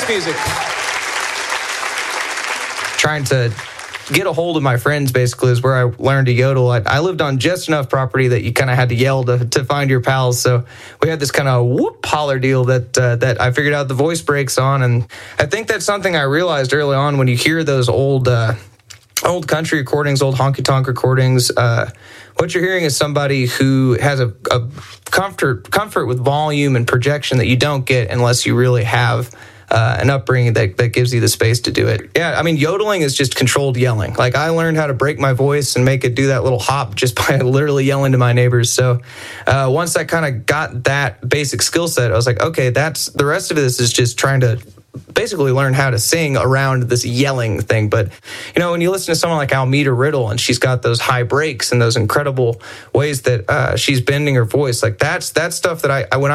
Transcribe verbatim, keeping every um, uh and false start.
music. Trying to get a hold of my friends, basically, is where I learned to yodel. I, I lived on just enough property that you kind of had to yell to, to find your pals. So we had this kind of whoop holler deal that uh, that I figured out the voice breaks on. And I think that's something I realized early on when you hear those old uh, old country recordings, old honky-tonk recordings. Uh, what you're hearing is somebody who has a, a comfort comfort with volume and projection that you don't get unless you really have Uh, an upbringing that, that gives you the space to do it. Yeah, I mean, yodeling is just controlled yelling. Like, I learned how to break my voice and make it do that little hop just by literally yelling to my neighbors. So uh, once I kind of got that basic skill set, I was like, okay, that's the rest of this is just trying to basically learn how to sing around this yelling thing. But, you know, when you listen to someone like Almeda Riddle and she's got those high breaks and those incredible ways that uh, she's bending her voice, like that's, that's stuff that I, I when I